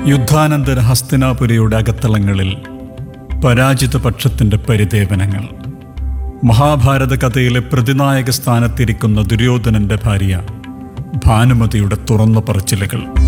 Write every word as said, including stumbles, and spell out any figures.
യുദ്ധാനന്തര ഹസ്തിനാപുരിയുടെ അകത്തളങ്ങളിൽ പരാജിത പക്ഷത്തിൻ്റെ പരിദേവനങ്ങൾ. മഹാഭാരത കഥയിലെ പ്രതിനായക സ്ഥാനത്തിരിക്കുന്ന ദുര്യോധനന്റെ ഭാര്യ ഭാനുമതിയുടെ തുറന്ന പറച്ചിലുകൾ.